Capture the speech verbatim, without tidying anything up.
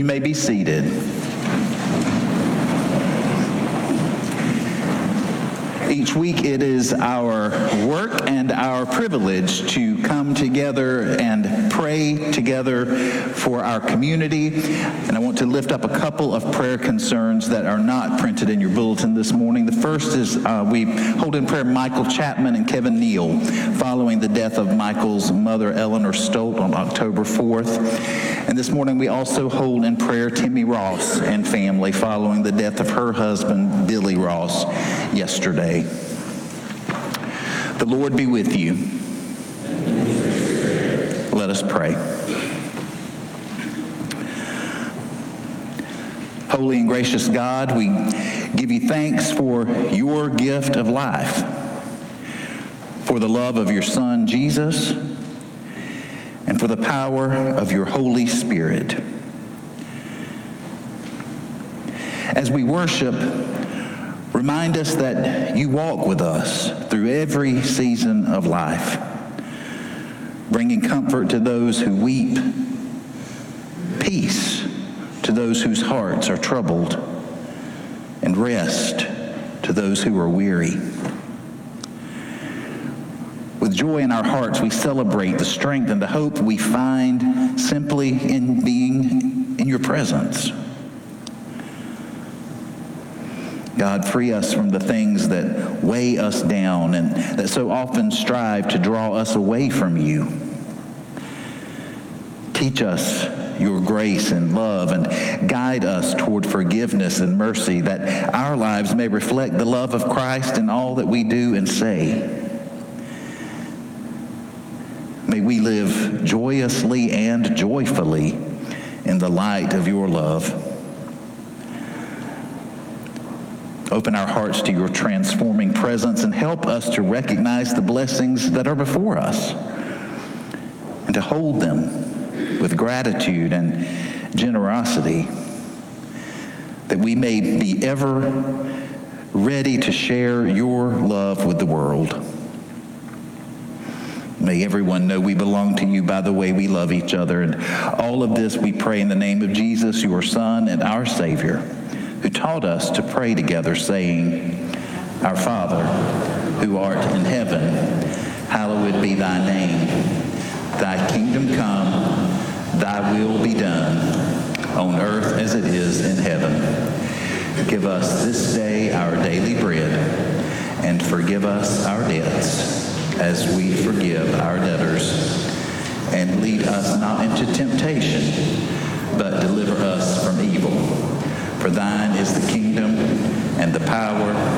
may be seated. Each week it is our work and our privilege to come together and pray together for our community. And I want to lift up a couple of prayer concerns that are not printed in your bulletin this morning. The first is uh, we hold in prayer Michael Chapman and Kevin Neal following the death of Michael's mother, Eleanor Stolt, on October fourth. And this morning we also hold in prayer Timmy Ross and family following the death of her husband, Billy Ross, yesterday. The Lord be with you. Let us pray. Holy and gracious God, we give you thanks for your gift of life, for the love of your Son, Jesus, and for the power of your Holy Spirit. As we worship, remind us that you walk with us through every season of life, bringing comfort to those who weep, peace to those whose hearts are troubled, and rest to those who are weary. With joy in our hearts, we celebrate the strength and the hope we find simply in being in your presence. God, free us from the things that weigh us down and that so often strive to draw us away from you. Teach us your grace and love and guide us toward forgiveness and mercy, that our lives may reflect the love of Christ in all that we do and say. May we live joyously and joyfully in the light of your love. Open our hearts to your transforming presence and help us to recognize the blessings that are before us and to hold them with gratitude and generosity, that we may be ever ready to share your love with the world. May everyone know we belong to you by the way we love each other. And all of this we pray in the name of Jesus, your Son and our Savior, who taught us to pray together, saying, Our Father, who art in heaven, hallowed be thy name. Thy kingdom come, thy will be done, on earth as it is in heaven. Give us this day our daily bread, and forgive us our debts, as we forgive our debtors. And lead us not into temptation, but deliver us from evil. For thine is the kingdom, and the power,